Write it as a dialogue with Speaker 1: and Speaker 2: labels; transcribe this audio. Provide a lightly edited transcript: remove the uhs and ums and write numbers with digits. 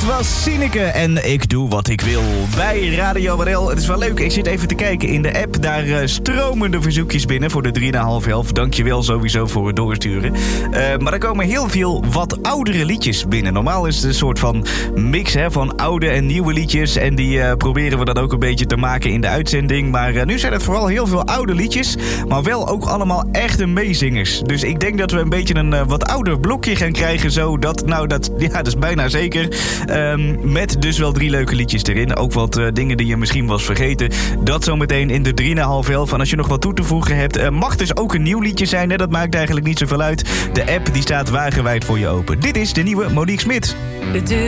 Speaker 1: Dit was Sineke en ik doe wat ik wil bij Radio Waddel. Het is wel leuk, ik zit even te kijken in de app. Daar stromen de verzoekjes binnen voor de 3,5. Dankjewel sowieso voor het doorsturen. Maar er komen heel veel wat oudere liedjes binnen. Normaal is het een soort van mix van oude en nieuwe liedjes. En die proberen we dan ook een beetje te maken in de uitzending. Maar nu zijn het vooral heel veel oude liedjes. Maar wel ook allemaal echte meezingers. Dus ik denk dat we een beetje een wat ouder blokje gaan krijgen. Dat is bijna zeker. Met dus wel 3 leuke liedjes erin. Ook wat dingen die je misschien was vergeten. Dat zometeen in de 3,5. En als je nog wat toe te voegen hebt, mag dus ook een nieuw liedje zijn. Hè? Dat maakt eigenlijk niet zoveel uit. De app die staat wagenwijd voor je open. Dit is de nieuwe Monique Smit.